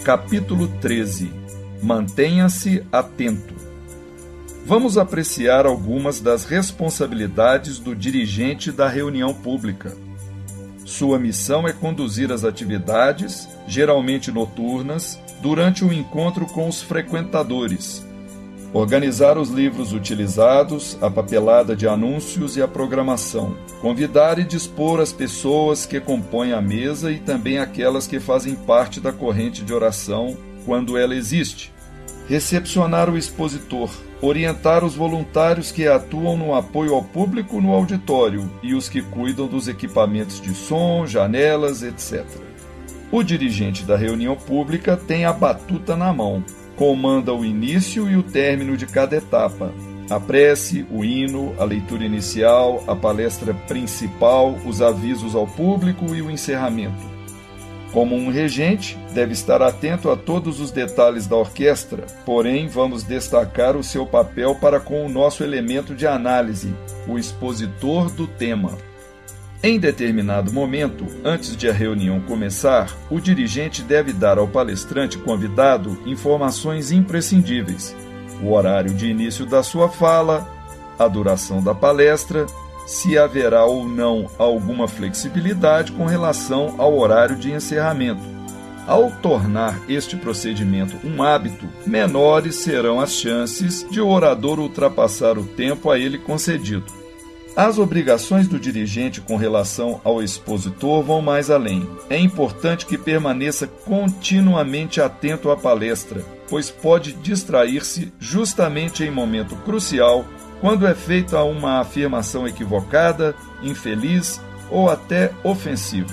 Capítulo 13. Mantenha-se atento. Vamos apreciar algumas das responsabilidades do dirigente da reunião pública. Sua missão é conduzir as atividades, geralmente noturnas, durante o encontro com os frequentadores, organizar os livros utilizados, a papelada de anúncios e a programação, convidar e dispor as pessoas que compõem a mesa e também aquelas que fazem parte da corrente de oração, quando ela existe, recepcionar o expositor, orientar os voluntários que atuam no apoio ao público no auditório e os que cuidam dos equipamentos de som, janelas, etc. O dirigente da reunião pública tem a batuta na mão, comanda o início e o término de cada etapa, a prece, o hino, a leitura inicial, a palestra principal, os avisos ao público e o encerramento. Como um regente, deve estar atento a todos os detalhes da orquestra, porém vamos destacar o seu papel para com o nosso elemento de análise, o expositor do tema. Em determinado momento, antes de a reunião começar, o dirigente deve dar ao palestrante convidado informações imprescindíveis: o horário de início da sua fala, a duração da palestra, se haverá ou não alguma flexibilidade com relação ao horário de encerramento. Ao tornar este procedimento um hábito, menores serão as chances de o orador ultrapassar o tempo a ele concedido. As obrigações do dirigente com relação ao expositor vão mais além. É importante que permaneça continuamente atento à palestra, pois pode distrair-se justamente em momento crucial, quando é feita uma afirmação equivocada, infeliz ou até ofensiva.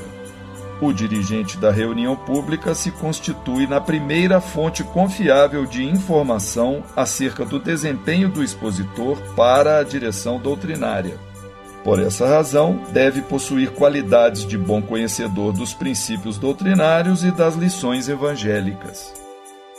O dirigente da reunião pública se constitui na primeira fonte confiável de informação acerca do desempenho do expositor para a direção doutrinária. Por essa razão, deve possuir qualidades de bom conhecedor dos princípios doutrinários e das lições evangélicas.